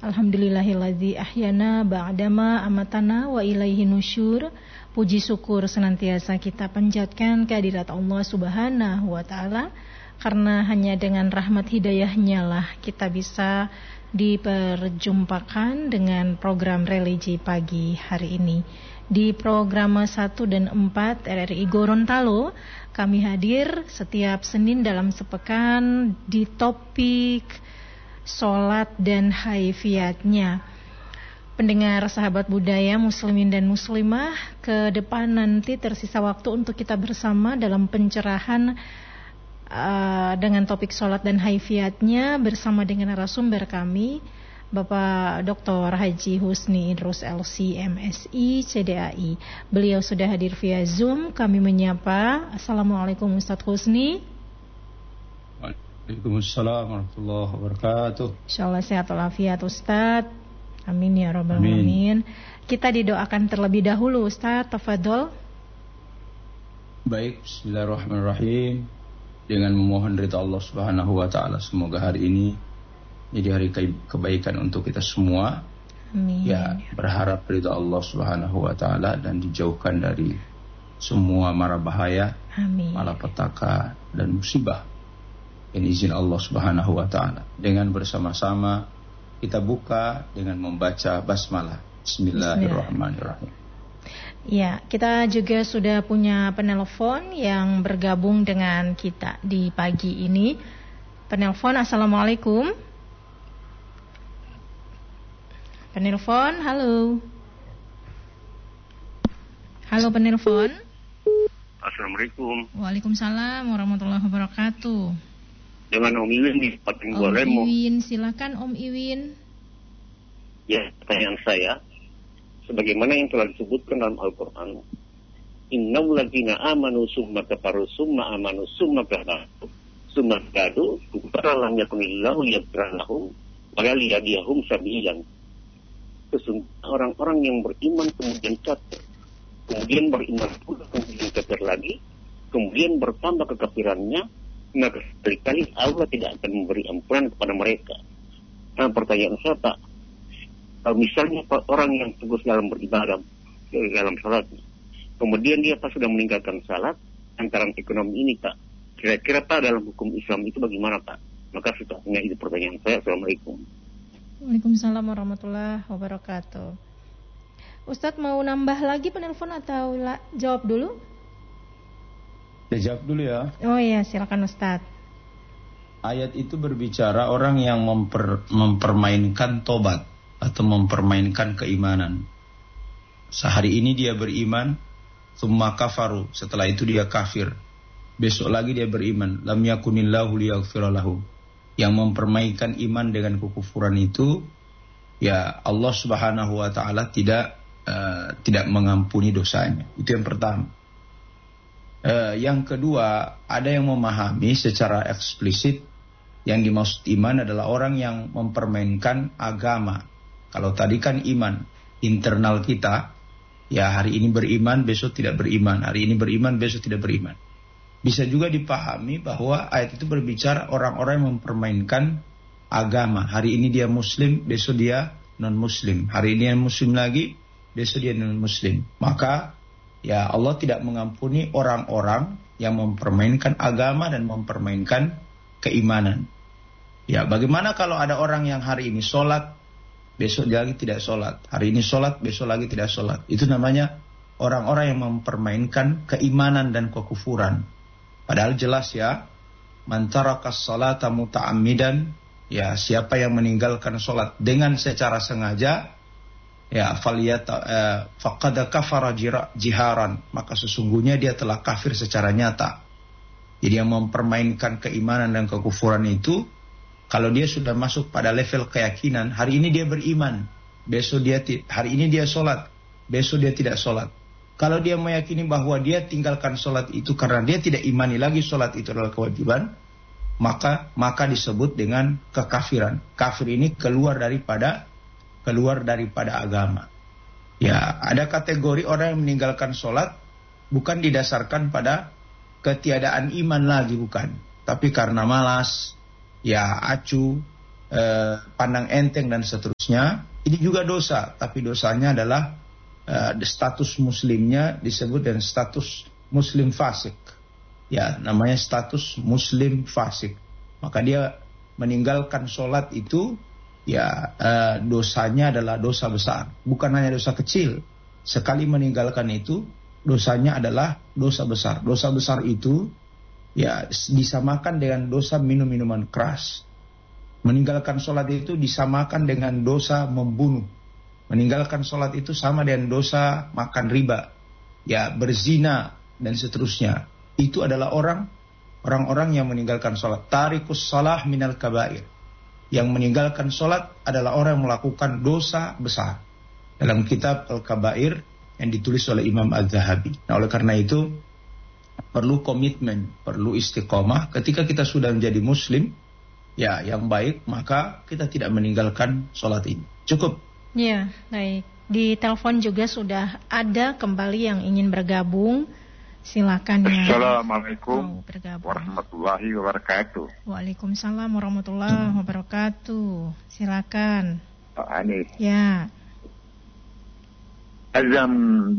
Alhamdulillahilladzi ahyana ba'dama amatana wa ilaihi nusyur. Puji syukur senantiasa kita panjatkan kehadirat Allah Subhanahu wa taala, karena hanya dengan rahmat hidayahnya lah kita bisa diperjumpakan dengan program religi pagi hari ini. Di program 1 dan 4 RRI Gorontalo, kami hadir setiap Senin dalam sepekan di topik sholat dan haifiyatnya. Pendengar sahabat budaya muslimin dan muslimah, ke depan nanti tersisa waktu untuk kita bersama dalam pencerahan dengan topik sholat dan haifiyatnya bersama dengan narasumber kami, Bapak Dr. Haji Husni Idrus LC MSI CDAI. Beliau sudah hadir via Zoom. Kami menyapa. Assalamualaikum Ustadz Husni. Waalaikumsalam warahmatullahi wabarakatuh. Insyaallah sehat walafiat Ustadz. Amin ya rabbal alamin. Kita didoakan terlebih dahulu Ustadz, tafadhol. Baik, bismillahirrahmanirrahim. Dengan memohon ridha Allah Subhanahu wa taala, semoga hari ini jadi hari kebaikan untuk kita semua. Amin. Ya, berharap ridha Allah Subhanahu wa taala dan dijauhkan dari semua mara bahaya, amin, malapetaka dan musibah. Ini izin Allah Subhanahu wa taala. Dengan bersama-sama kita buka dengan membaca basmalah. Bismillahirrahmanirrahim. Ya, kita juga sudah punya penelpon yang bergabung dengan kita di pagi ini. Penelpon, assalamualaikum. Penelpon, halo. Halo penelpon. Assalamualaikum. Waalaikumsalam warahmatullahi wabarakatuh. Dengan Om Iwin di Patimbo Om Lemo. Iwin, silakan Om Iwin. Ya, pertanyaan saya, sebagaimana yang telah disebutkan dalam Al-Quran, Innal ladzina amanu summa kafaru summa amanu summa kafaru summa kadu lam yakunillahu yaghfirlahum wa la yahdihum sabilan. Sesungguhnya orang-orang yang beriman kemudian kafir, kemudian beriman pula, kemudian kafir lagi, kemudian bertambah kekafirannya, maka sekali-kali Allah tidak akan memberi ampunan kepada mereka. Nah, pertanyaan saya, Pak, kalau misalnya orang yang tegus dalam beribadah, dalam salatnya, kemudian dia pas sudah meninggalkan salat, antara ekonomi ini, Pak, kira-kira Pak dalam hukum Islam itu bagaimana, Pak? Maka setelahnya itu pertanyaan saya. Assalamualaikum. Waalaikumsalam warahmatullahi wabarakatuh. Ustadz mau nambah lagi penelpon atau jawab dulu? Ya, jawab dulu ya. Oh iya, silakan Ustadz. Ayat itu berbicara orang yang mempermainkan tobat atau mempermainkan keimanan. Sehari ini dia beriman, summa kafaru, setelah itu dia kafir. Besok lagi dia beriman, lam yakunillahu liyaghfira lahu. Yang mempermainkan iman dengan kekufuran itu, ya Allah Subhanahu wa taala tidak mengampuni dosanya. Itu yang pertama. Yang kedua, ada yang memahami secara eksplisit yang dimaksud iman adalah orang yang mempermainkan agama. Kalau tadi kan iman internal kita, ya hari ini beriman, besok tidak beriman, hari ini beriman, besok tidak beriman. Bisa juga dipahami bahwa ayat itu berbicara orang-orang yang mempermainkan agama. Hari ini dia muslim, besok dia non-muslim. Hari ini dia muslim lagi, besok dia non-muslim. Maka ya Allah tidak mengampuni orang-orang yang mempermainkan agama dan mempermainkan keimanan. Ya, bagaimana kalau ada orang yang hari ini sholat, besok dia lagi tidak sholat. Hari ini sholat, besok lagi tidak sholat. Itu namanya orang-orang yang mempermainkan keimanan dan kekufuran. Padahal jelas ya, man tarakas sholata muta'ammidan, ya siapa yang meninggalkan sholat dengan secara sengaja, ya faqad kafara jiharan, maka sesungguhnya dia telah kafir secara nyata. Jadi yang mempermainkan keimanan dan kekufuran itu, kalau dia sudah masuk pada level keyakinan, hari ini dia beriman, besok dia hari ini dia sholat, besok dia tidak sholat. Kalau dia meyakini bahwa dia tinggalkan sholat itu karena dia tidak imani lagi sholat itu adalah kewajiban, maka disebut dengan kekafiran. Kafir ini keluar daripada agama. Ya, ada kategori orang yang meninggalkan sholat bukan didasarkan pada ketiadaan iman lagi, bukan, tapi karena malas, ya acuh, pandang enteng dan seterusnya, ini juga dosa, tapi dosanya adalah status muslimnya disebut dengan status muslim fasik. Ya, namanya status muslim fasik. Maka dia meninggalkan sholat itu, ya dosanya adalah dosa besar. Bukan hanya dosa kecil. Sekali meninggalkan itu, dosanya adalah dosa besar. Dosa besar itu ya disamakan dengan dosa minum minuman keras. Meninggalkan sholat itu disamakan dengan dosa membunuh. Meninggalkan sholat itu sama dengan dosa makan riba, ya berzina dan seterusnya. Itu adalah orang-orang yang meninggalkan sholat. Tarikus salah minal kabair. Yang meninggalkan sholat adalah orang yang melakukan dosa besar. Dalam kitab Al-Kabair yang ditulis oleh Imam Az-Zahabi. Nah, oleh karena itu perlu komitmen, perlu istiqomah. Ketika kita sudah menjadi muslim, ya yang baik, maka kita tidak meninggalkan sholat ini. Cukup. Ya, baik. Di telepon juga sudah ada kembali yang ingin bergabung. Silakan ya. Assalamualaikum warahmatullahi wabarakatuh. Waalaikumsalam warahmatullahi wabarakatuh. Silakan. Pak Anis. Ya. Azan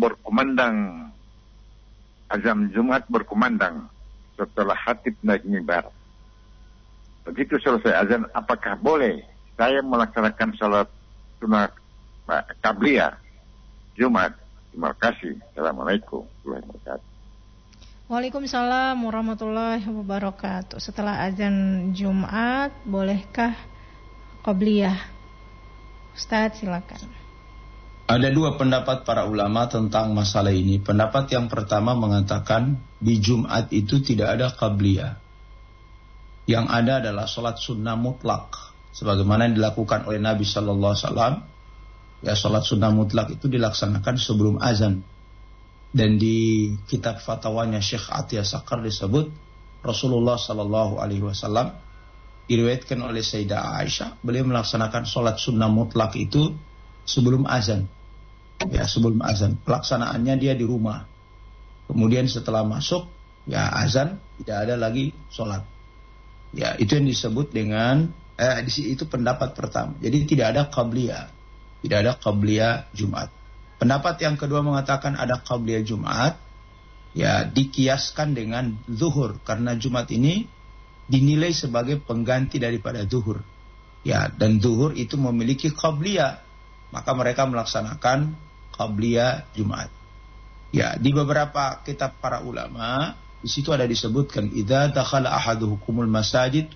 Jumat berkumandang setelah khatib naik mimbar. Begitu selesai azan, apakah boleh saya melaksanakan salat sunat qabliyah Jumat? Terima kasih. Assalamualaikum warahmatullahi wabarakatuh. Waalaikumsalam warahmatullahi wabarakatuh. Setelah azan Jumat, bolehkah qabliyah? Ustaz, silakan. Ada dua pendapat para ulama tentang masalah ini. Pendapat yang pertama mengatakan di Jumat itu tidak ada qabliyah. Yang ada adalah sholat sunnah mutlak, sebagaimana yang dilakukan oleh Nabi Sallallahu Alaihi Wasallam. Ya, sholat sunnah mutlak itu dilaksanakan sebelum azan. Dan di kitab fatwanya Syekh Atiyah Sakar disebut Rasulullah Sallallahu Alaihi Wasallam diriwayatkan oleh Sayyidah Aisyah, beliau melaksanakan sholat sunnah mutlak itu sebelum azan. Ya, sebelum azan. Pelaksanaannya dia di rumah. Kemudian setelah masuk, ya azan, tidak ada lagi sholat. Ya, itu yang disebut dengan itu pendapat pertama. Jadi tidak ada qabliyah. Tidak ada qabliyah Jumat. Pendapat yang kedua mengatakan ada qabliyah Jumat. Ya, dikiaskan dengan zuhur, karena Jumat ini dinilai sebagai pengganti daripada zuhur. Ya, dan zuhur itu memiliki qabliyah. Maka mereka melaksanakan qabliyah Jumat. Ya, di beberapa kitab para ulama di situ ada disebutkan idza dakhala ahaduhukumul masajid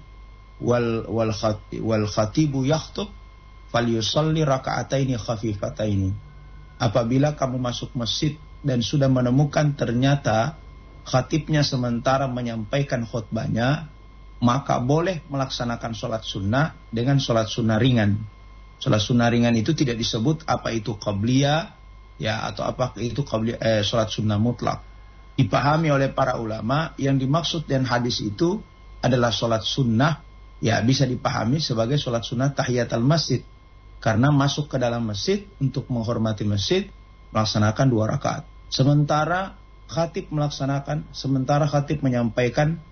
wal khatibu yakhthub falyusalli raka'ataini khafifataini. Apabila kamu masuk masjid dan sudah menemukan ternyata khatibnya sementara menyampaikan khutbahnya, maka boleh melaksanakan sholat sunnah dengan sholat sunnah ringan. Sholat sunnah ringan itu tidak disebut apa itu qabliyah, ya, atau apa itu qabliyah, sholat sunnah mutlak. Dipahami oleh para ulama yang dimaksud dengan hadis itu adalah sholat sunnah, ya bisa dipahami sebagai sholat sunnah tahiyatul masjid, karena masuk ke dalam masjid untuk menghormati masjid, melaksanakan 2 rakaat. Sementara khatib menyampaikan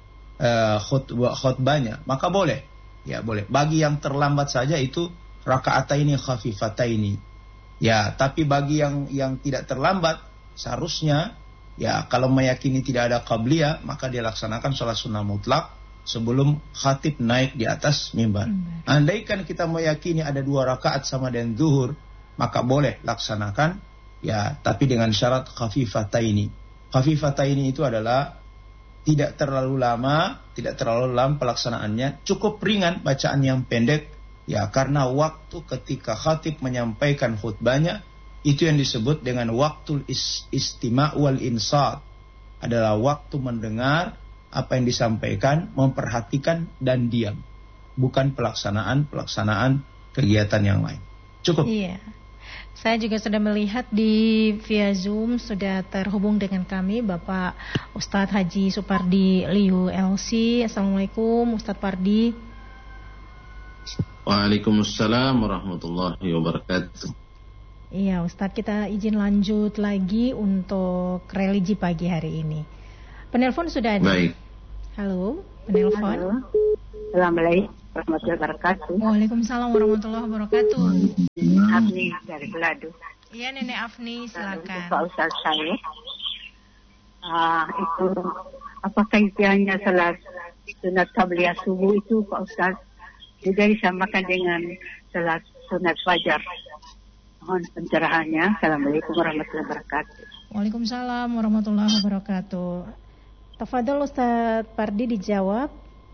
khutbahnya, maka boleh, ya boleh. Bagi yang terlambat saja itu raka'ataini khafifataini. Ya, tapi bagi yang tidak terlambat, seharusnya ya kalau meyakini tidak ada qabliyah, maka dia laksanakan sholat sunnah mutlak sebelum khatib naik di atas mimbar. Andaikan kita meyakini ada 2 rakaat sama dengan zuhur, maka boleh laksanakan, ya, tapi dengan syarat khafifataini. Khafifataini itu adalah tidak terlalu lama pelaksanaannya, cukup ringan, bacaan yang pendek. Ya, karena waktu ketika khatib menyampaikan khutbahnya itu yang disebut dengan waktu istima' wal insat, adalah waktu mendengar apa yang disampaikan, memperhatikan dan diam, bukan pelaksanaan kegiatan yang lain. Cukup. Iya. Saya juga sudah melihat di via Zoom sudah terhubung dengan kami Bapak Ustadz Haji Supardi Liu LC. Assalamualaikum Ustadz Pardi. Waalaikumsalam warahmatullahi wabarakatuh. Iya Ustadz, kita izin lanjut lagi untuk religi pagi hari ini. Penelpon sudah ada. Baik. Halo, penelpon. Halo. Assalamualaikum. warahmatullahi wabarakatuh. Waalaikumsalam warahmatullahi wabarakatuh. Afni dari Beladu. Iya, Nenek Afni, silakan. Pak Ustaz saya, itu apakah istilahnya salat sunat qabliyah subuh itu Pak Ustaz juga disamakan dengan salat sunat fajar? Mohon pencerahannya. Assalamualaikum warahmatullahi wabarakatuh. Waalaikumsalam warahmatullahi wabarakatuh. Tafadhol Ustaz Pardi dijawab.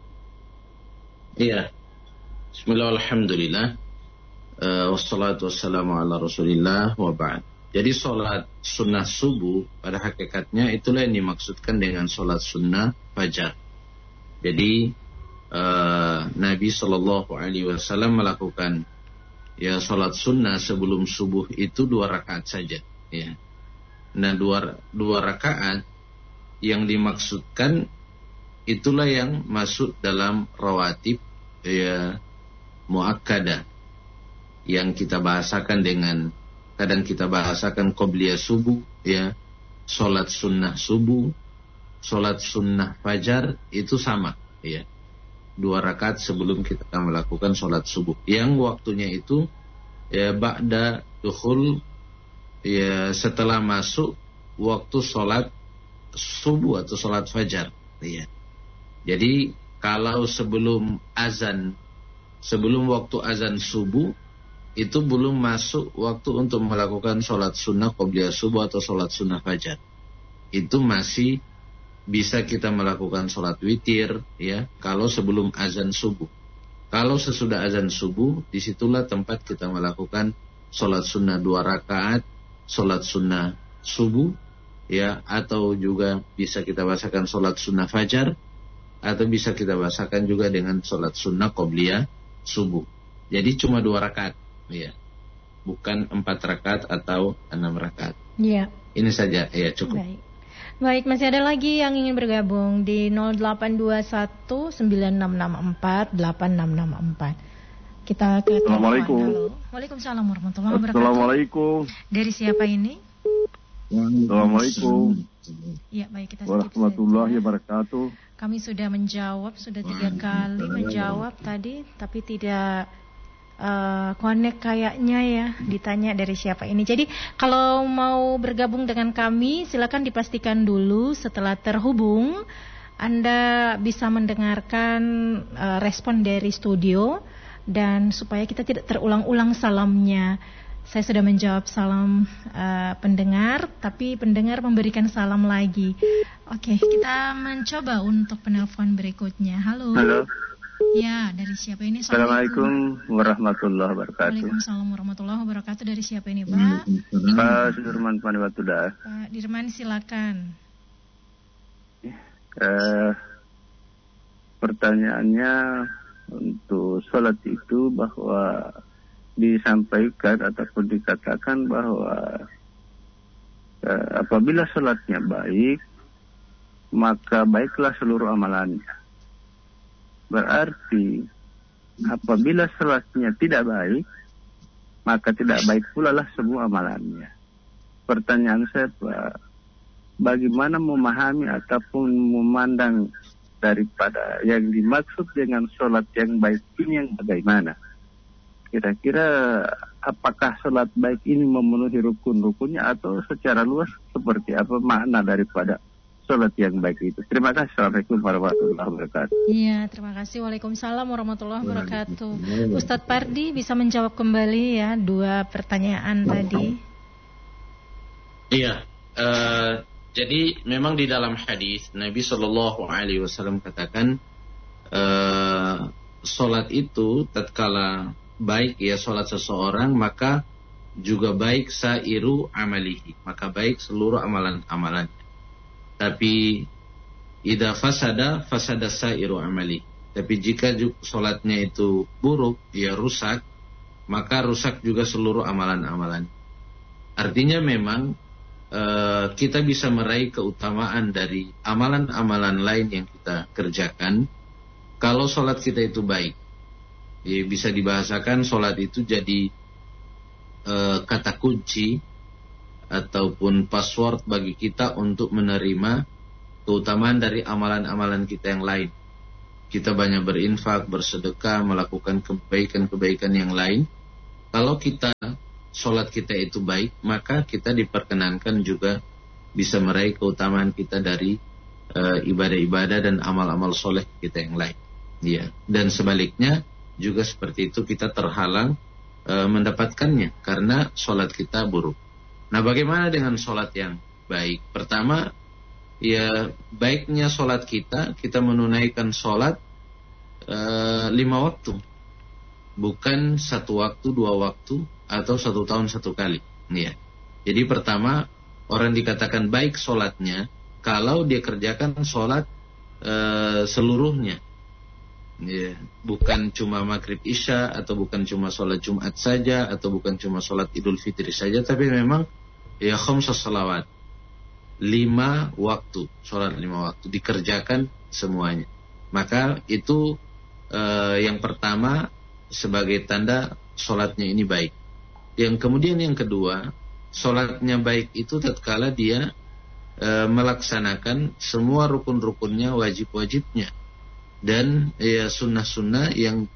Iya. Bismillah, alhamdulillah. Wassalatu wassalamu ala rasulillah wa ba'd. Jadi sholat sunnah subuh pada hakikatnya itulah yang dimaksudkan dengan sholat sunnah fajar. Jadi Nabi SAW melakukan ya sholat sunnah sebelum subuh itu 2 rakaat saja. Ya. Nah 2 rakaat yang dimaksudkan itulah yang masuk dalam rawatib ya muakkadah yang kita bahasakan dengan, kadang kita bahasakan qobliyah subuh ya, sholat sunnah subuh, sholat sunnah fajar itu sama ya, 2 rakaat sebelum kita melakukan sholat subuh yang waktunya itu ya ba'da dukhul ya, setelah masuk waktu sholat subuh atau sholat fajar ya. Jadi kalau sebelum waktu azan subuh itu belum masuk waktu untuk melakukan sholat sunnah qobliyah subuh atau sholat sunnah fajar. Itu masih bisa kita melakukan sholat witir ya, kalau sebelum azan subuh. Kalau sesudah azan subuh, disitulah tempat kita melakukan sholat sunnah 2 rakaat, sholat sunnah subuh ya, atau juga bisa kita bahasakan sholat sunnah fajar, atau bisa kita bahasakan juga dengan sholat sunnah qobliyah subuh. Jadi cuma 2 rakaat. Ya, bukan 4 rakaat atau 6 rakaat. Iya. Ini saja, ya cukup. Baik, masih ada lagi yang ingin bergabung di 082196648664. Kita ke Assalamualaikum. Waalaikumsalam warahmatullahi wabarakatuh. Assalamualaikum. Dari siapa ini? Assalamualaikum. Ya, baik, kita warahmatullahi wabarakatuh. Kami sudah menjawab, sudah 3 kali menjawab tadi, tapi tidak connect kayaknya ya, ditanya dari siapa ini. Jadi kalau mau bergabung dengan kami silakan dipastikan dulu setelah terhubung Anda bisa mendengarkan respon dari studio, dan supaya kita tidak terulang-ulang salamnya. Saya sudah menjawab salam pendengar, tapi pendengar memberikan salam lagi. Oke, kita mencoba untuk penelpon berikutnya. Halo. Halo. Ya, dari siapa ini? Assalamualaikum warahmatullahi wabarakatuh. Waalaikumsalam warahmatullahi wabarakatuh. Dari siapa ini, Pak? Pak Sudirman Panibatuda. Pak Dirman, silakan. Pertanyaannya untuk sholat itu bahwa disampaikan ataupun dikatakan bahwa apabila sholatnya baik, maka baiklah seluruh amalannya. Berarti apabila sholatnya tidak baik, maka tidak baik pula lah semua amalannya. Pertanyaan saya, Pak, bagaimana memahami ataupun memandang daripada yang dimaksud dengan sholat yang baik ini yang bagaimana? Kira-kira apakah sholat baik ini memenuhi rukun-rukunnya, atau secara luas seperti apa makna daripada sholat yang baik itu? Terima kasih. Assalamualaikum warahmatullahi wabarakatuh. Iya, terima kasih. Waalaikumsalam warahmatullahi wabarakatuh. Ustadz Pardi bisa menjawab kembali ya 2 pertanyaan tadi. Iya, jadi memang di dalam hadis Nabi SAW katakan sholat itu tatkala baik ya sholat seseorang, maka juga baik sairu amalihi, maka baik seluruh amalan-amalan. Tapi idza fasada sairu amali. Tapi jika sholatnya itu buruk, ya rusak, maka rusak juga seluruh amalan-amalan. Artinya memang kita bisa meraih keutamaan dari amalan-amalan lain yang kita kerjakan kalau sholat kita itu baik. Ya, bisa dibahasakan sholat itu jadi kata kunci ataupun password bagi kita untuk menerima keutamaan dari amalan-amalan kita yang lain. kita banyak berinfak, bersedekah, melakukan kebaikan-kebaikan yang lain. Kalau kita sholat kita itu baik, maka kita diperkenankan juga bisa meraih keutamaan kita dari ibadah-ibadah dan amal-amal soleh kita yang lain. Ya. Dan sebaliknya juga seperti itu, kita terhalang mendapatkannya karena sholat kita buruk. Nah, bagaimana dengan sholat yang baik? Pertama, ya baiknya sholat kita menunaikan sholat 5 waktu, bukan 1 waktu, 2 waktu, atau 1 tahun 1 kali. Ya. Jadi pertama, orang dikatakan baik sholatnya kalau dia kerjakan sholat seluruhnya. Ya. Bukan cuma maghrib isya, atau bukan cuma sholat Jumat saja, atau bukan cuma sholat Idul Fitri saja, tapi memang ya khamsah salawat, 5 waktu, sholat 5 waktu dikerjakan semuanya. Maka itu yang pertama sebagai tanda sholatnya ini baik. Yang kemudian yang kedua, sholatnya baik itu tatkala dia melaksanakan semua rukun-rukunnya, wajib-wajibnya, dan ya sunnah-sunnah yang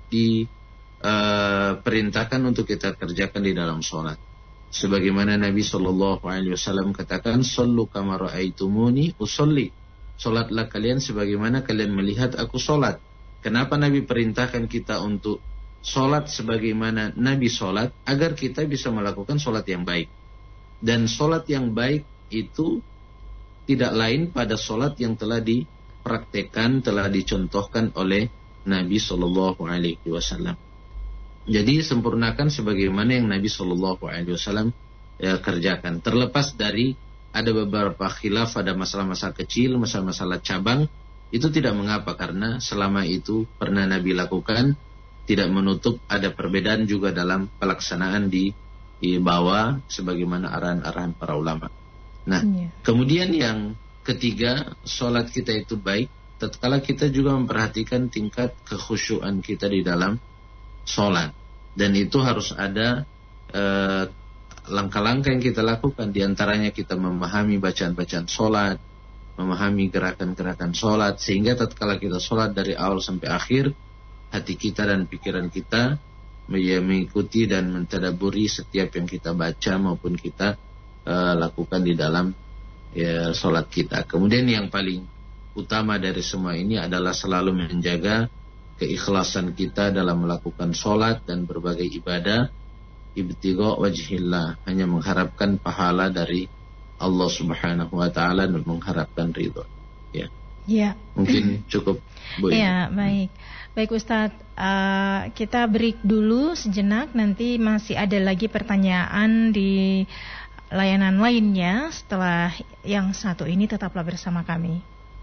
diperintahkan untuk kita kerjakan di dalam sholat. Sebagaimana Nabi SAW katakan, "Shollu kama ra'aitumuni usolli." Sholatlah kalian sebagaimana kalian melihat aku sholat. Kenapa Nabi perintahkan kita untuk sholat sebagaimana Nabi sholat? Agar kita bisa melakukan sholat yang baik. Dan sholat yang baik itu tidak lain pada sholat yang telah dipraktekkan, telah dicontohkan oleh Nabi SAW. Jadi sempurnakan sebagaimana yang Nabi SAW kerjakan. Terlepas dari ada beberapa khilaf, ada masalah-masalah kecil, masalah-masalah cabang, itu tidak mengapa karena selama itu pernah Nabi lakukan, tidak menutup ada perbedaan juga dalam pelaksanaan di bawah sebagaimana arahan-arahan para ulama. Nah, kemudian yang ketiga, sholat kita itu baik tatkala kita juga memperhatikan tingkat kekhusyuan kita di dalam sholat. Dan itu harus ada langkah-langkah yang kita lakukan. Di antaranya kita memahami bacaan-bacaan sholat, memahami gerakan-gerakan sholat, sehingga tatkala kita sholat dari awal sampai akhir, hati kita dan pikiran kita mengikuti dan mentadaburi setiap yang kita baca maupun kita lakukan di dalam sholat kita. Kemudian yang paling utama dari semua ini adalah selalu menjaga keikhlasan kita dalam melakukan sholat dan berbagai ibadah, ibtigha wajhillah, hanya mengharapkan pahala dari Allah Subhanahu wa taala dan mengharapkan ridho. Ya. Ya. Mungkin cukup, Bu. Ya, baik. Baik Ustadz, kita break dulu sejenak, nanti masih ada lagi pertanyaan di layanan lainnya. Setelah yang satu ini tetaplah bersama kami.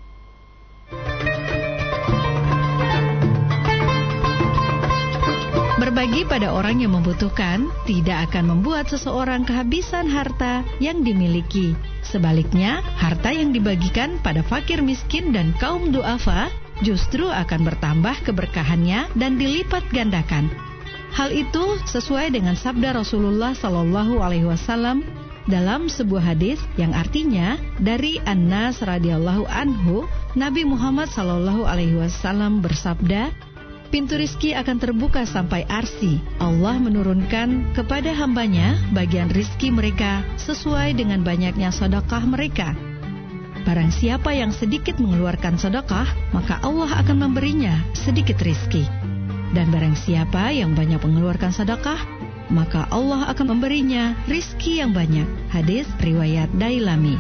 Berbagi pada orang yang membutuhkan tidak akan membuat seseorang kehabisan harta yang dimiliki. Sebaliknya, harta yang dibagikan pada fakir miskin dan kaum du'afa justru akan bertambah keberkahannya dan dilipat gandakan. Hal itu sesuai dengan sabda Rasulullah SAW dalam sebuah hadis yang artinya dari Anas radhiyallahu anhu, Nabi Muhammad SAW bersabda, "Pintu rizki akan terbuka sampai arsy. Allah menurunkan kepada hambanya bagian rizki mereka sesuai dengan banyaknya sedekah mereka. Barang siapa yang sedikit mengeluarkan sedekah, maka Allah akan memberinya sedikit rizki. Dan barang siapa yang banyak mengeluarkan sedekah, maka Allah akan memberinya rizki yang banyak." Hadis riwayat Dailami.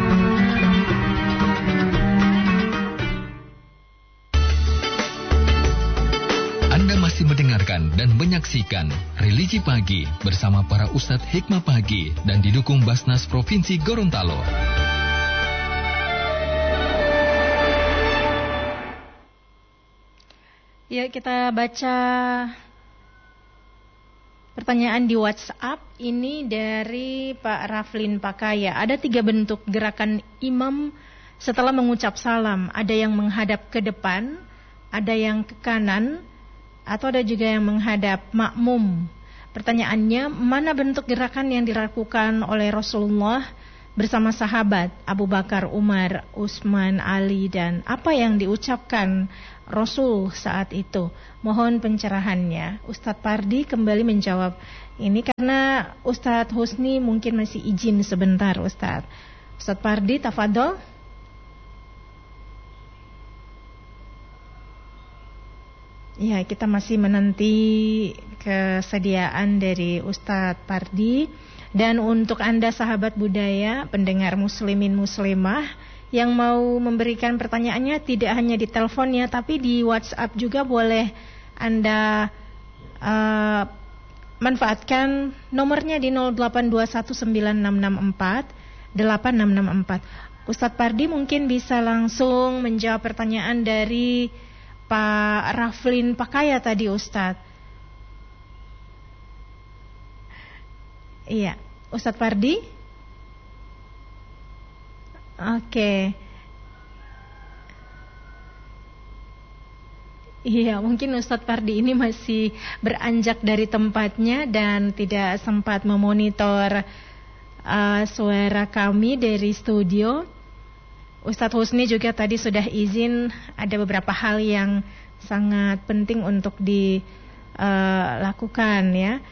Anda masih mendengarkan dan menyaksikan Religi Pagi bersama para Ustadz Hikmah Pagi dan didukung Basnas Provinsi Gorontalo. Ya, kita baca pertanyaan di WhatsApp ini dari Pak Raflin Pakaya. Ada 3 bentuk gerakan imam setelah mengucap salam. Ada yang menghadap ke depan, ada yang ke kanan, atau ada juga yang menghadap makmum. Pertanyaannya, mana bentuk gerakan yang dilakukan oleh Rasulullah bersama sahabat Abu Bakar, Umar, Utsman, Ali, dan apa yang diucapkan Rasul saat itu. Mohon pencerahannya. Ustadz Pardi kembali menjawab ini karena Ustadz Husni mungkin masih izin sebentar, Ustadz. Ustadz Pardi, tafadhol. Ya, kita masih menanti kesediaan dari Ustadz Pardi. Dan untuk Anda sahabat budaya, pendengar muslimin muslimah yang mau memberikan pertanyaannya tidak hanya di teleponnya tapi di WhatsApp juga boleh Anda manfaatkan nomornya di 082196648664. Ustadz Pardi mungkin bisa langsung menjawab pertanyaan dari Pak Raflin Pakaya tadi, Ustadz. Iya, Ustadz Pardi. Oke. Iya, mungkin Ustadz Pardi ini masih beranjak dari tempatnya dan tidak sempat memonitor suara kami dari studio. Ustadz Husni juga tadi sudah izin ada beberapa hal yang sangat penting untuk dilakukan ya.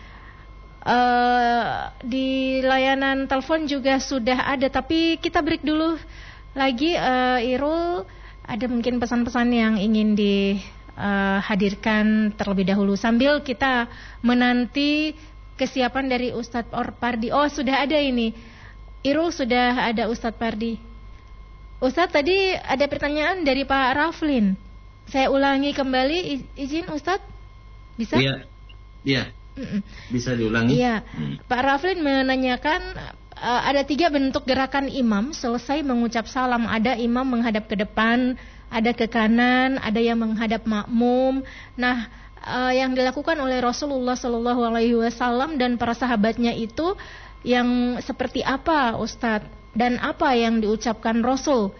Di layanan telepon juga sudah ada, tapi kita break dulu lagi. Irul, ada mungkin pesan-pesan yang ingin dihadirkan terlebih dahulu sambil kita menanti kesiapan dari Ustadz Pardi. Oh, sudah ada ini. Irul, sudah ada Ustadz Pardi. Ustadz, tadi ada pertanyaan dari Pak Raflin. Saya ulangi kembali, izin Ustadz? Bisa? Iya. Bisa diulangi? Iya. Pak Raflin menanyakan ada 3 bentuk gerakan imam selesai mengucap salam. Ada imam menghadap ke depan, ada ke kanan, ada yang menghadap makmum. Nah, yang dilakukan oleh Rasulullah SAW dan para sahabatnya itu yang seperti apa, Ustadz? Dan apa yang diucapkan Rasul?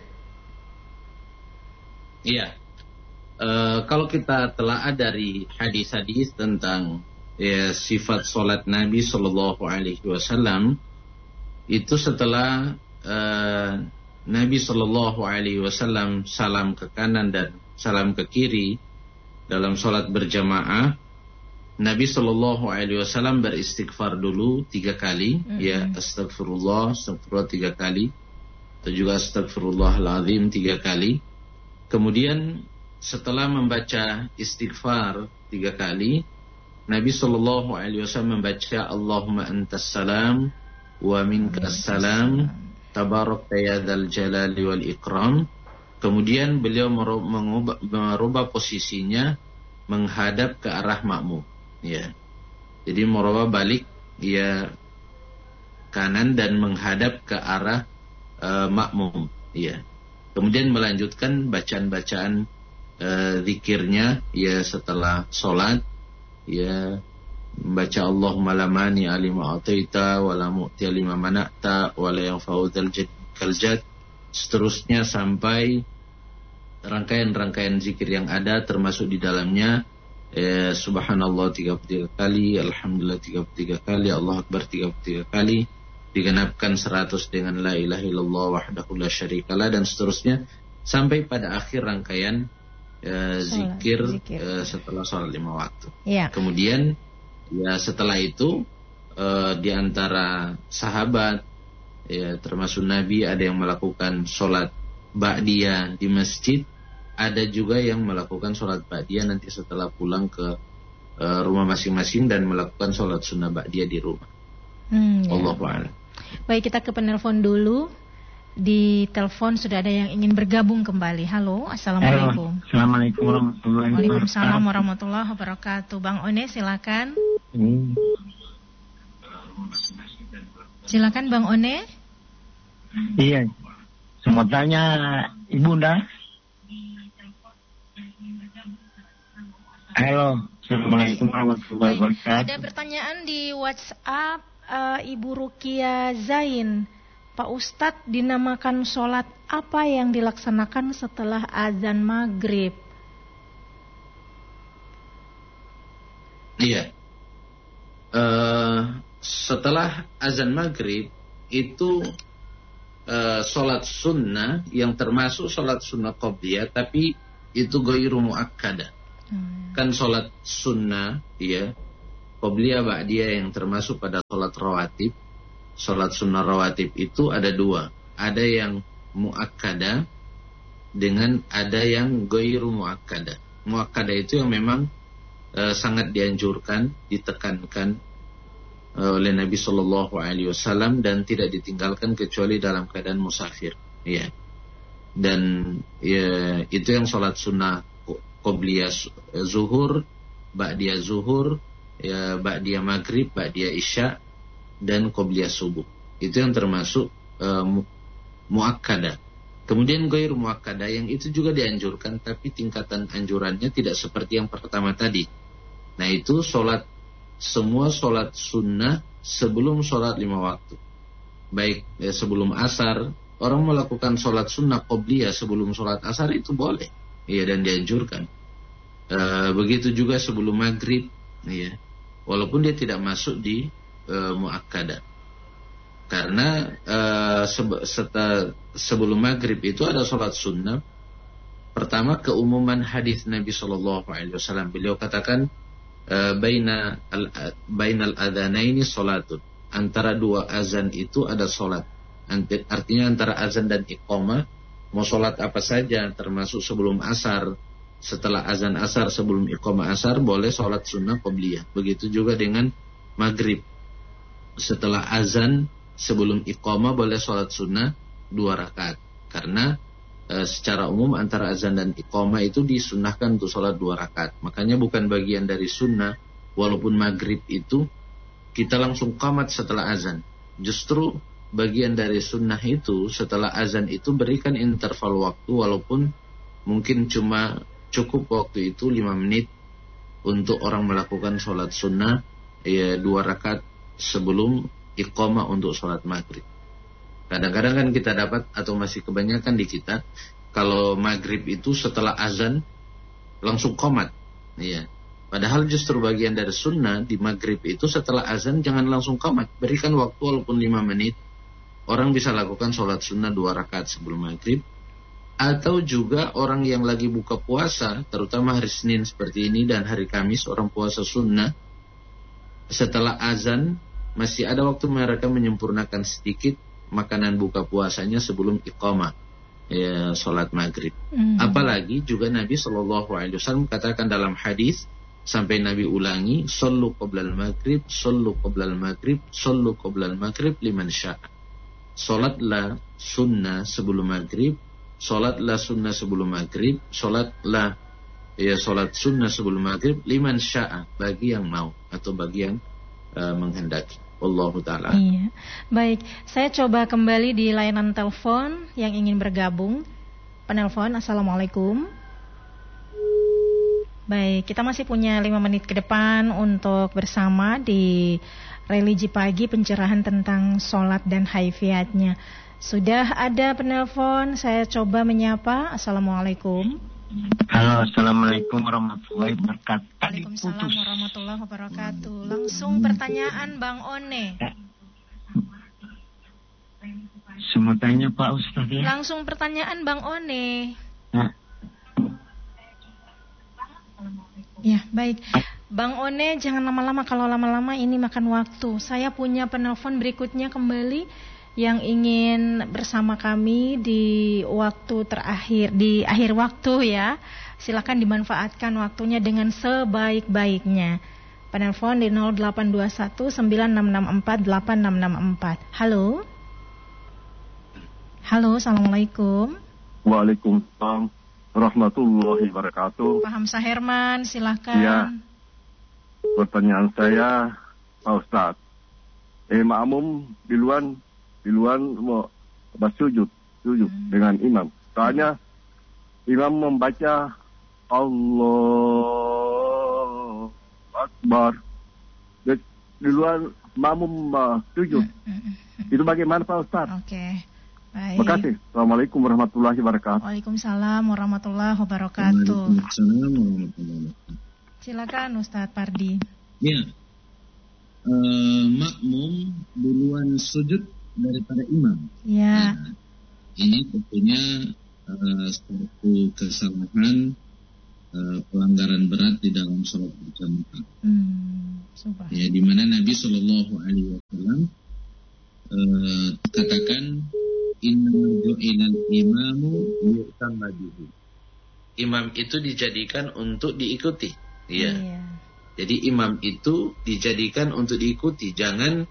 Iya. Kalau kita telaah dari hadis-hadis tentang sifat solat Nabi Sallallahu Alaihi Wasallam, itu setelah Nabi Sallallahu Alaihi Wasallam salam ke kanan dan salam ke kiri dalam solat berjamaah, Nabi Sallallahu Alaihi Wasallam beristighfar dulu 3 kali, ya astagfirullah 3 kali, atau juga astagfirullahaladzim 3 kali. Kemudian setelah membaca istighfar 3 kali, Nabi Sallallahu Alaihi Wasallam membaca Allahumma antas salam wa minkas salam tabarakta ya dzal jalali wal ikram. Kemudian beliau merubah posisinya menghadap ke arah makmum. Ya, jadi merubah balik ya kanan dan menghadap ke arah makmum. Ya, kemudian melanjutkan bacaan-bacaan zikirnya ya setelah sholat, ya membaca Allahumma la mani alima ataita wa la mu'ti lima mana'ta wa la yanfa'u dzal jad, seterusnya sampai rangkaian-rangkaian zikir yang ada, termasuk di dalamnya Subhanallah 33 kali, Alhamdulillah 33 kali, Allah Akbar 33 kali, digenapkan 100 dengan La ilaha illallah wahdahu la syarikalah, dan seterusnya sampai pada akhir rangkaian zikir setelah sholat 5 waktu. Ya. Kemudian ya setelah itu di antara sahabat ya termasuk Nabi ada yang melakukan sholat ba'diyah di masjid, ada juga yang melakukan sholat ba'diyah nanti setelah pulang ke rumah masing-masing dan melakukan sholat sunnah ba'diyah di rumah. Allahu a'lam. Baik, kita ke penelpon dulu. Di telepon sudah ada yang ingin bergabung kembali. Halo, assalamualaikum. Assalamualaikum warahmatullahi wabarakatuh. Waalaikumsalam warahmatullahi wabarakatuh. Bang One, silakan. Silakan Bang One. Iya. Saya mau tanya Ibunda. Halo, assalamualaikum warahmatullahi wabarakatuh. Ada pertanyaan di WhatsApp Ibu Rukia Zain. Pak Ustadz, dinamakan sholat apa yang dilaksanakan setelah azan maghrib? Iya. Setelah azan maghrib itu sholat sunnah yang termasuk sholat sunnah qobliyah, tapi itu ghairu muakkada. Kan sholat sunnah, ya, qobliyah ba'diyah yang termasuk pada sholat rawatib. Sholat sunnah rawatib itu ada dua. Ada yang muakkada dengan ada yang ghairu muakkada. Muakkada itu yang memang sangat dianjurkan, ditekankan oleh Nabi Shallallahu Alaihi Wasallam dan tidak ditinggalkan kecuali dalam keadaan musafir, ya. Dan ya, itu yang sholat sunnah qobliyah zuhur, ba'diyah zuhur, ya, ba'diyah maghrib, ba'diyah isya, dan qobliyah subuh. Itu yang termasuk muakkada. Kemudian ghairu muakkada yang itu juga dianjurkan, tapi tingkatan anjurannya tidak seperti yang pertama tadi. Nah, itu semua sholat sunnah sebelum sholat 5 waktu. Baik sebelum asar, orang melakukan sholat sunnah qobliyah sebelum sholat asar itu boleh, ya, dan dianjurkan. Begitu juga sebelum maghrib, ya, walaupun dia tidak masuk di muakkada. Karena sebelum maghrib itu ada sholat sunnah. Pertama, keumuman hadis Nabi Shallallahu Alaihi Wasallam. Beliau katakan, bainal adzanaini sholatun, antara dua azan itu ada sholat. Artinya antara azan dan iqamah, mau sholat apa saja, termasuk sebelum asar, setelah azan asar, sebelum iqamah asar, boleh sholat sunnah qobliyah. Begitu juga dengan maghrib, setelah azan sebelum iqamah boleh sholat sunnah 2 rakaat. Karena secara umum antara azan dan iqamah itu disunnahkan untuk sholat 2 rakaat. Makanya bukan bagian dari sunnah, walaupun maghrib itu kita langsung qamat setelah azan. Justru bagian dari sunnah itu setelah azan itu berikan interval waktu, walaupun mungkin cuma cukup waktu itu 5 menit untuk orang melakukan sholat sunnah, ya, 2 rakaat sebelum iqamah untuk sholat maghrib. Kadang-kadang kan kita dapat, atau masih kebanyakan di kita, kalau maghrib itu setelah azan langsung qomat, ya. Padahal justru bagian dari sunnah di maghrib itu setelah azan jangan langsung qomat, berikan waktu walaupun 5 menit. Orang bisa lakukan sholat sunnah 2 rakaat sebelum maghrib. Atau juga orang yang lagi buka puasa, terutama hari Senin seperti ini dan hari Kamis, orang puasa sunnah, setelah azan masih ada waktu mereka menyempurnakan sedikit makanan buka puasanya sebelum iqamah, ya, sholat maghrib. Apalagi juga Nabi Shallallahu Alaihi Wasallam katakan dalam hadis, sampai Nabi ulangi, shollu qoblal maghrib, shollu qoblal maghrib, shollu qoblal maghrib liman sya'a. Sholatlah sunnah sebelum maghrib, sholatlah sunnah sebelum maghrib, sholatlah, ya, sholat sunnah sebelum maghrib liman sya'a, bagi yang mau atau bagi yang menghendaki. Wallahu ta'ala. Iya. Baik, saya coba kembali di layanan telepon yang ingin bergabung. Penelpon, assalamualaikum. Baik, kita masih punya 5 menit ke depan untuk bersama di Religi Pagi, pencerahan tentang sholat dan haifiyatnya. Sudah ada penelpon, saya coba menyapa. Assalamualaikum. Halo, assalamualaikum warahmatullahi wabarakatuh. Waalaikumsalam warahmatullahi wabarakatuh. Langsung pertanyaan Bang One. Semua tanya Pak Ustaz, ya. Langsung pertanyaan Bang One. Ya, baik. Bang One, jangan lama-lama. Kalau lama-lama ini makan waktu. Saya punya penelpon berikutnya kembali yang ingin bersama kami di waktu terakhir, di akhir waktu, ya. Silakan dimanfaatkan waktunya dengan sebaik-baiknya. Penelpon di 0821 9664 8664. Halo. Halo, assalamualaikum. Waalaikumsalam warahmatullahi wabarakatuh. Pak Hamzah Herman, silakan. Ya. Pertanyaan saya, Pak Ustaz. Makmum duluan mau bersujud dengan imam. Soalnya imam membaca Allah Akbar. Duluan makmum sujud. Itu bagaimana Pak Ustaz? Oke. Baik. Terima kasih. Assalamualaikum warahmatullahi wabarakatuh. Waalaikumsalam warahmatullahi wabarakatuh. Waalaikumsalam warahmatullahi wabarakatuh. Silakan Ustadz Pardi. Ya. Makmum duluan sujud daripada imam. Ya. Nah, ini tentunya suatu kesalahan, pelanggaran berat di dalam sholat berjamaah. Ya, di mana Nabi Shallallahu Alaihi Wasallam katakan, Innamal ju'ilal imamu liyu'tamma bihi. Imam itu dijadikan untuk diikuti. Ya. Jadi imam itu dijadikan untuk diikuti. Jangan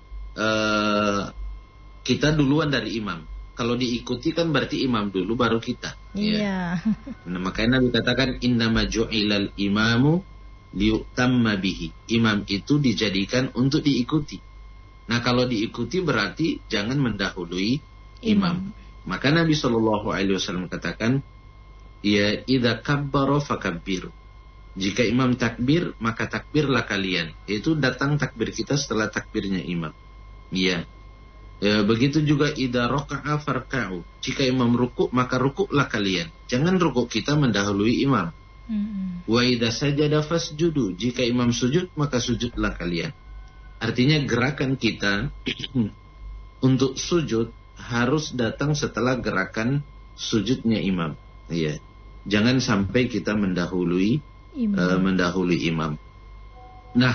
kita duluan dari imam. Kalau diikuti kan berarti imam dulu baru kita. Ya. Nah, makanya Nabi katakan innama ju'ilal imamu liyu'tamma bihi. Imam itu dijadikan untuk diikuti. Nah, kalau diikuti berarti jangan mendahului imam. Maka Nabi Shallallahu Alaihi Wasallam katakan, ya idza kabbara fakabbir. Jika imam takbir, maka takbirlah kalian. Itu datang takbir kita setelah takbirnya imam. Ya. Begitu juga idza raka'a farka'u. Jika imam rukuk, maka rukuklah kalian. Jangan rukuk kita mendahului imam. Wa idza sajada fasjudu. Jika imam sujud, maka sujudlah kalian. Artinya gerakan kita untuk sujud harus datang setelah gerakan sujudnya imam. Ya. Jangan sampai kita mendahului imam. Nah,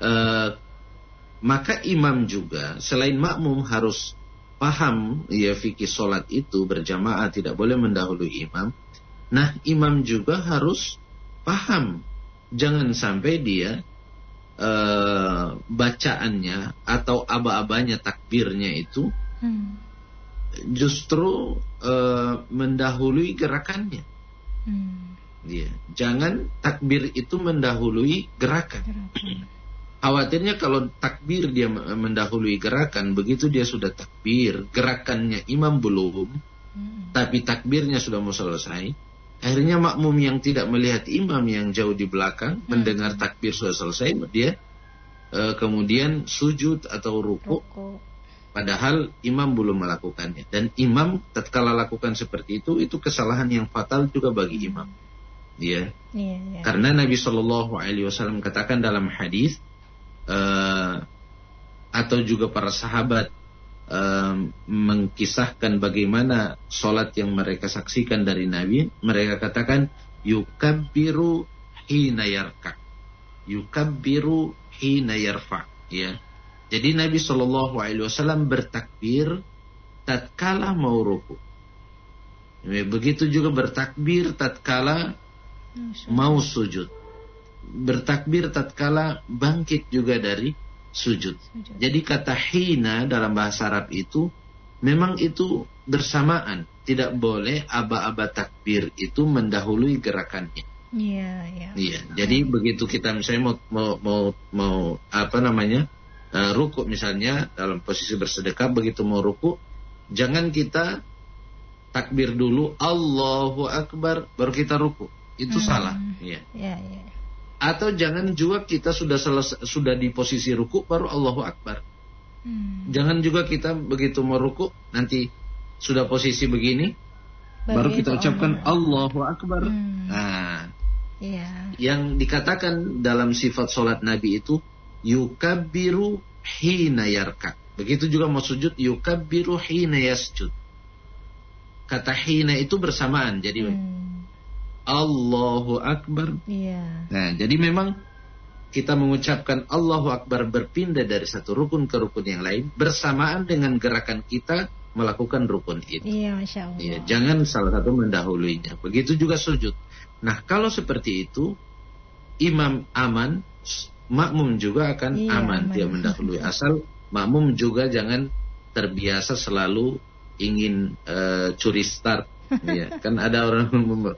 maka imam juga selain makmum harus paham ya fikih sholat itu berjamaah tidak boleh mendahului imam. Nah, imam juga harus paham, jangan sampai dia bacaannya atau aba-abanya takbirnya itu justru mendahului gerakannya. Ya, jangan takbir itu mendahului gerakan. Khawatirnya kalau takbir dia mendahului gerakan, begitu dia sudah takbir, gerakannya imam belum, tapi takbirnya sudah mau selesai, akhirnya makmum yang tidak melihat imam yang jauh di belakang, mendengar takbir sudah selesai, dia kemudian sujud atau ruku, padahal imam belum melakukannya. Dan imam tatkala lakukan seperti itu kesalahan yang fatal juga bagi imam. Ya. Karena Nabi Shallallahu Alaihi Wasallam katakan dalam hadis, atau juga para sahabat mengkisahkan bagaimana sholat yang mereka saksikan dari Nabi, mereka katakan yukabbiru hina yarka, yukabbiru hina yarfa. Ya. Jadi Nabi Shallallahu Alaihi Wasallam bertakbir tatkala mau ruku. Begitu juga bertakbir tatkala mau sujud. Bertakbir tatkala bangkit juga dari sujud. Jadi kata hina dalam bahasa Arab itu memang itu bersamaan. Tidak boleh aba-aba takbir itu mendahului gerakannya. Iya. Jadi begitu kita misalnya mau rukuk misalnya dalam posisi bersedekah, begitu mau rukuk jangan kita takbir dulu Allahu Akbar baru kita rukuk. Itu salah. Iya. Atau jangan juga kita sudah di posisi ruku baru Allahu Akbar. Jangan juga kita begitu mau ruku nanti sudah posisi begini baru kita ucapkan Allahu Akbar. Nah, yang dikatakan dalam sifat sholat Nabi itu yukabbiru hina yarka. Begitu juga mau sujud yukabbiru hina yasjud. Kata hina itu bersamaan, jadi Allahu Akbar. Nah, jadi memang kita mengucapkan Allahu Akbar berpindah dari satu rukun ke rukun yang lain bersamaan dengan gerakan kita melakukan rukun itu. Iya, Masya Allah. Ya, jangan salah satu mendahuluinya. Begitu juga sujud. Nah, kalau seperti itu imam aman, makmum juga akan aman. Dia mendahului. Asal makmum juga jangan terbiasa selalu ingin curi start. Ya, kan ada orang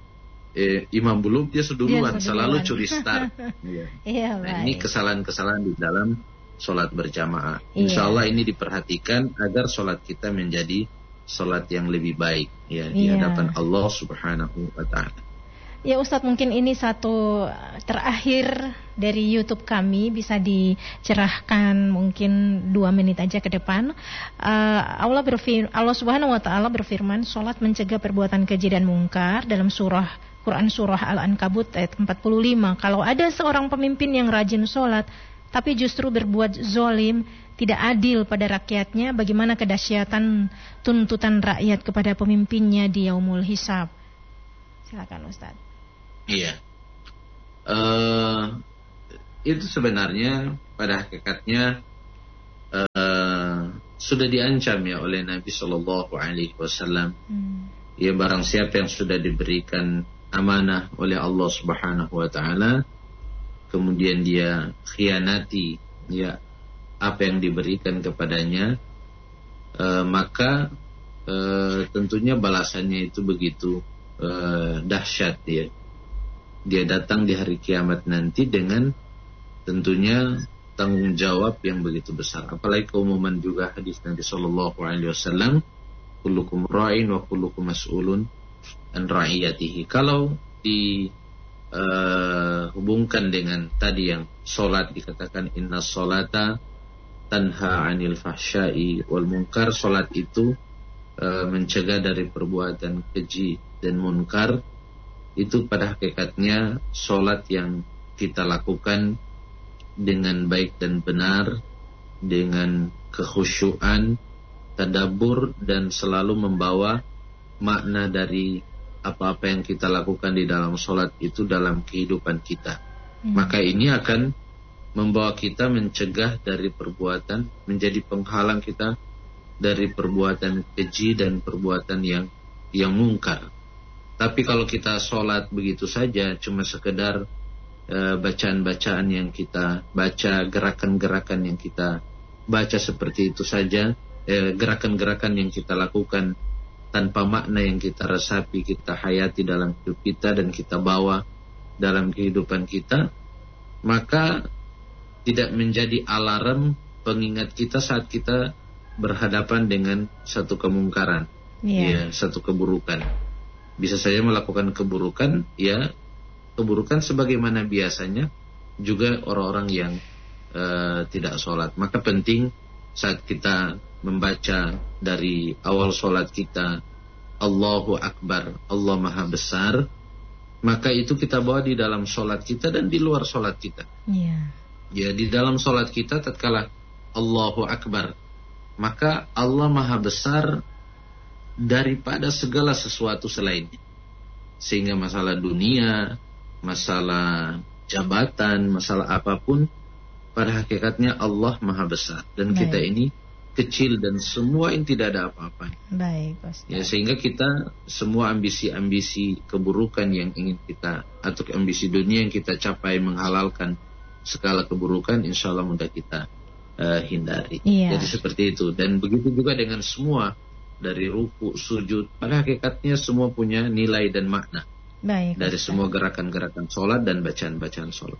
imam belum dia seduluan, selalu curi start. Nah, ini kesalahan-kesalahan di dalam sholat berjamaah. Insya Allah ini diperhatikan agar sholat kita menjadi sholat yang lebih baik di hadapan Allah Subhanahu wa Ta'ala. Ya Ustadz, mungkin ini satu terakhir dari YouTube kami, bisa dicerahkan mungkin 2 menit aja ke depan. Allah Subhanahu wa Ta'ala berfirman, sholat mencegah perbuatan keji dan mungkar dalam Quran surah Al-Ankabut ayat 45. Kalau ada seorang pemimpin yang rajin sholat tapi justru berbuat zolim, tidak adil pada rakyatnya, bagaimana kedahsyatan tuntutan rakyat kepada pemimpinnya di yaumul hisab. Silakan Ustaz. Iya. Itu sebenarnya pada hakikatnya sudah diancam ya oleh Nabi Shallallahu Alaihi Wasallam. Ya, barang siapa yang sudah diberikan amanah oleh Allah Subhanahu Wa Taala, kemudian dia khianati ya apa yang diberikan kepadanya, maka tentunya balasannya itu begitu dahsyat ya. Dia datang di hari kiamat nanti dengan tentunya tanggung jawab yang begitu besar. Apalagi keumuman juga hadis Nabi Sallallahu Alaihi Wasallam, kullukum ra'in wa kullukum mas'ulun an ra'iyatihi. Kalau dihubungkan dengan tadi yang solat, dikatakan inna solata tanha anil fahsyai wal munkar. Solat itu mencegah dari perbuatan keji dan munkar. Itu pada hakikatnya solat yang kita lakukan dengan baik dan benar, dengan kekhusyuan, tadabbur, dan selalu membawa makna dari apa-apa yang kita lakukan di dalam sholat itu dalam kehidupan kita. Maka ini akan membawa kita mencegah dari perbuatan, menjadi penghalang kita dari perbuatan keji dan perbuatan yang mungkar. Tapi kalau kita sholat begitu saja, cuma sekedar bacaan-bacaan yang kita baca, gerakan-gerakan yang kita baca seperti itu saja, gerakan-gerakan yang kita lakukan tanpa makna yang kita resapi, kita hayati dalam hidup kita dan kita bawa dalam kehidupan kita, maka tidak menjadi alarm pengingat kita saat kita berhadapan dengan satu kemungkaran, ya, satu keburukan. Bisa saja melakukan keburukan, ya, keburukan sebagaimana biasanya juga orang-orang yang tidak sholat. Maka penting saat kita membaca dari awal sholat kita, Allahu Akbar, Allah Maha Besar, maka itu kita bawa di dalam sholat kita dan di luar sholat kita. Ya, di dalam sholat kita tatkala Allahu Akbar, maka Allah Maha Besar daripada segala sesuatu selainnya. Sehingga masalah dunia, masalah jabatan, masalah apapun, pada hakikatnya Allah Maha Besar dan kita ini kecil dan semua ini tidak ada apa-apa. Ya, sehingga kita semua ambisi-ambisi keburukan yang ingin kita, atau ambisi dunia yang kita capai menghalalkan segala keburukan, insya Allah mudah kita hindari. Jadi seperti itu. Dan begitu juga dengan semua, dari ruku, sujud, pada hakikatnya semua punya nilai dan makna. Dari semua gerakan-gerakan sholat dan bacaan-bacaan sholat.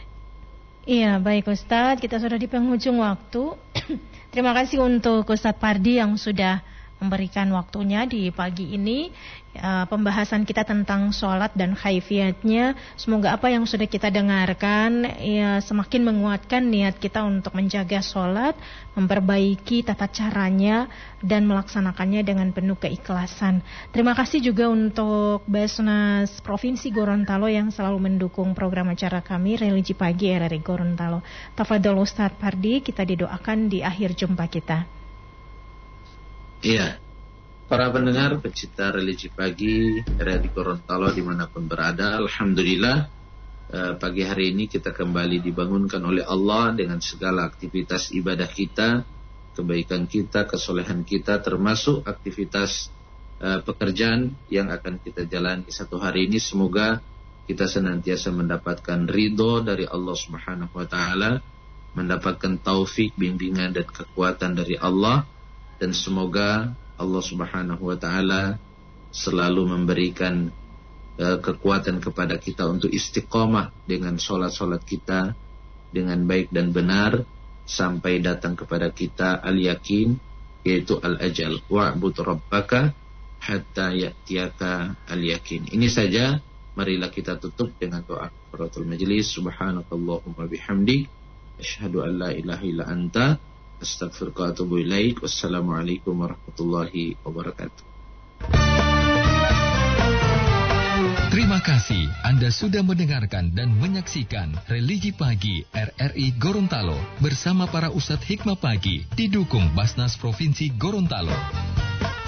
Iya, baik Ustadz, kita sudah di penghujung waktu. Terima kasih untuk Ustadz Pardi yang sudah memberikan waktunya di pagi ini. Pembahasan kita tentang sholat dan khaifiyatnya, semoga apa yang sudah kita dengarkan ya semakin menguatkan niat kita untuk menjaga sholat, memperbaiki tata caranya dan melaksanakannya dengan penuh keikhlasan. Terima kasih juga untuk Basnas Provinsi Gorontalo yang selalu mendukung program acara kami Religi Pagi RRI Gorontalo. Tafadhol Ustadz Pardi, kita didoakan di akhir jumpa kita. Iya, para pendengar pecinta Religi Pagi RRI Gorontalo dimanapun berada, alhamdulillah pagi hari ini kita kembali dibangunkan oleh Allah dengan segala aktivitas ibadah kita, kebaikan kita, kesolehan kita, termasuk aktivitas pekerjaan yang akan kita jalani satu hari ini. Semoga kita senantiasa mendapatkan ridho dari Allah Subhanahu Wa Taala, mendapatkan taufik, bimbingan dan kekuatan dari Allah. Dan semoga Allah Subhanahu Wa Taala selalu memberikan kekuatan kepada kita untuk istiqomah dengan sholat-sholat kita dengan baik dan benar sampai datang kepada kita al-yakin, yaitu al-ajal. Wa'bud rabbaka hatta ya'tiyaka al-yakin. Ini saja, marilah kita tutup dengan doa kafaratul majlis. Subhanakallahumma bihamdik, asyhadu an la ilaha illa anta, astaghfiruka wa atubu ilaik. Wassalamualaikum warahmatullahi wabarakatuh. Terima kasih Anda Anda sudah mendengarkan dan menyaksikan Religi Pagi RRI Gorontalo bersama para Ustadz Hikmah Pagi didukung Basnas Provinsi Gorontalo.